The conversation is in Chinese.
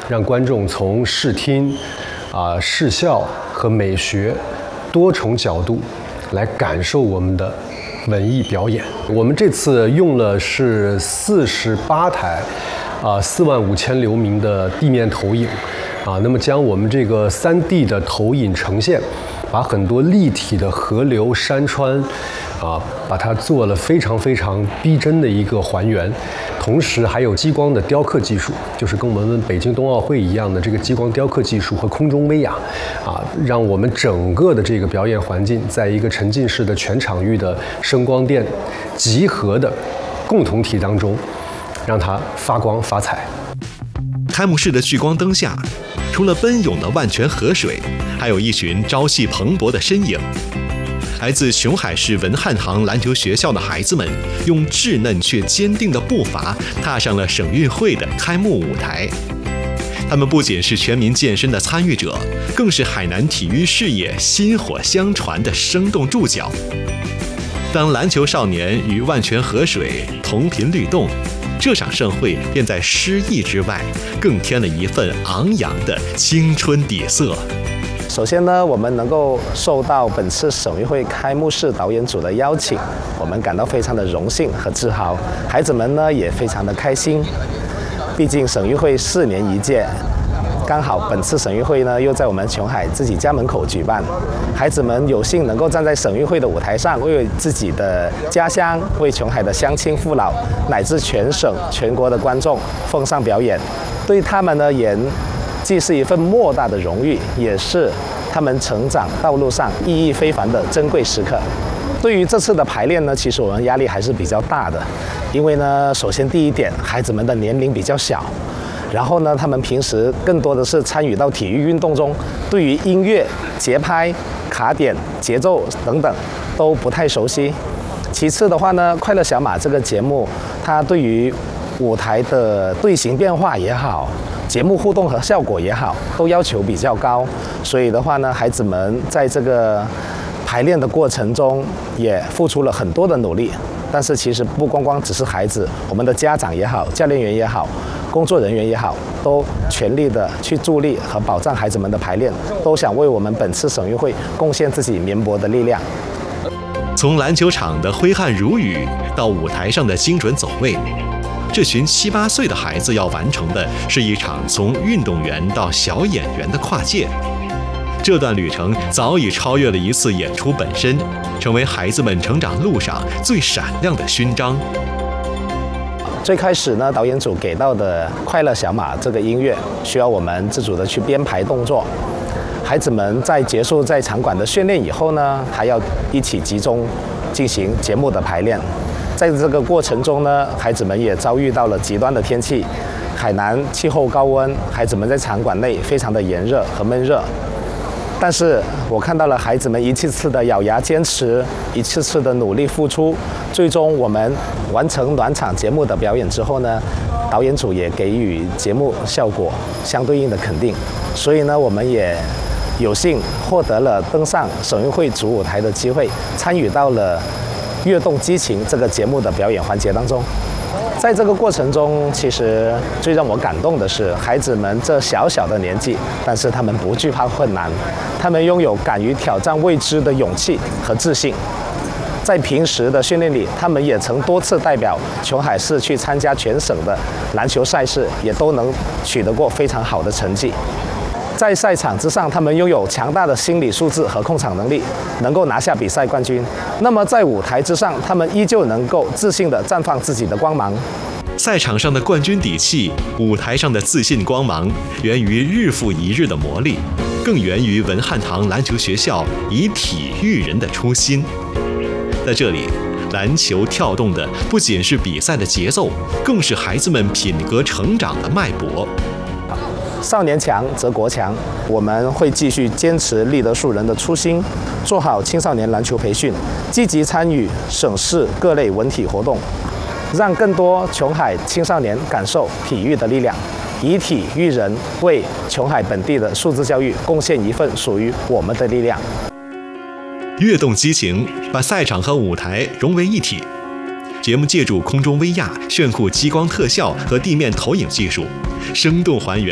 让观众从视听、视效和美学多重角度来感受我们的文艺表演。我们这次用了是48台45000流明的地面投影那么将我们这个3D 的投影呈现，把很多立体的河流、山川把它做了非常非常逼真的一个还原，同时还有激光的雕刻技术，就是跟我们北京冬奥会一样的这个激光雕刻技术和空中威亚让我们整个的这个表演环境在一个沉浸式的全场域的声光电集合的共同体当中，让它发光发彩。 开幕式的聚光灯下，除了奔涌的万泉河水，还有一群朝气蓬勃的身影。来自琼海市文汉堂篮球学校的孩子们，用稚嫩却坚定的步伐踏上了省运会的开幕舞台。他们不仅是全民健身的参与者，更是海南体育事业薪火相传的生动注脚。当篮球少年与万泉河水同频律动，这场盛会便在诗意之外，更添了一份昂扬的青春底色。 首先呢，我们能够受到本次省运会开幕式导演组的邀请，我们感到非常的荣幸和自豪。孩子们呢也非常的开心，毕竟省运会4年一届，刚好本次省运会呢又在我们琼海自己家门口举办，孩子们有幸能够站在省运会的舞台上，为自己的家乡、为琼海的乡亲父老乃至全省全国的观众奉上表演，对他们而言既是一份莫大的荣誉，也是他们成长道路上意义非凡的珍贵时刻。对于这次的排练呢，其实我们压力还是比较大的，因为呢，首先第一点，孩子们的年龄比较小，然后呢，他们平时更多的是参与到体育运动中，对于音乐、节拍、卡点、节奏等等都不太熟悉。其次的话呢，快乐小马这个节目，它对于舞台的队形变化也好，节目互动和效果也好，都要求比较高，所以的话呢，孩子们在这个排练的过程中也付出了很多的努力。但是其实不光光只是孩子，我们的家长也好，教练员也好，工作人员也好，都全力的去助力和保障孩子们的排练，都想为我们本次省运会贡献自己绵薄的力量。 从篮球场的挥汗如雨到舞台上的精准走位，这群7、8岁的孩子要完成的是一场从运动员到小演员的跨界。这段旅程早已超越了一次演出本身，成为孩子们成长路上最闪亮的勋章。 最开始呢，导演组给到的《快乐小马》这个音乐，需要我们自主的去编排动作。孩子们在结束在场馆的训练以后呢，还要一起集中进行节目的排练。在这个过程中呢，孩子们也遭遇到了极端的天气，海南气候高温，孩子们在场馆内非常的炎热和闷热。但是我看到了孩子们一次次的咬牙坚持，一次次的努力付出，最终我们完成暖场节目的表演之后呢，导演组也给予节目效果相对应的肯定，所以呢，我们也有幸获得了登上省运会主舞台的机会，参与到了《跃动激情》这个节目的表演环节当中。在这个过程中，其实最让我感动的是孩子们这小小的年纪，但是他们不惧怕困难，他们拥有敢于挑战未知的勇气和自信。在平时的训练里，他们也曾多次代表琼海市去参加全省的篮球赛事，也都能取得过非常好的成绩。在赛场之上，他们拥有强大的心理素质和控场能力，能够拿下比赛冠军。那么在舞台之上，他们依旧能够自信地绽放自己的光芒。 赛场上的冠军底气，舞台上的自信光芒，源于日复一日的磨砺，更源于文汉堂篮球学校以体育人的初心。在这里，篮球跳动的不仅是比赛的节奏，更是孩子们品格成长的脉搏。 少年强则国强，我们会继续坚持立德树人的初心，做好青少年篮球培训，积极参与省市各类文体活动，让更多琼海青少年感受体育的力量，以体育人为琼海本地的数字教育贡献一份属于我们的力量。 跃动激情，把赛场和舞台融为一体。节目借助空中威亚、炫酷激光特效和地面投影技术，生动还原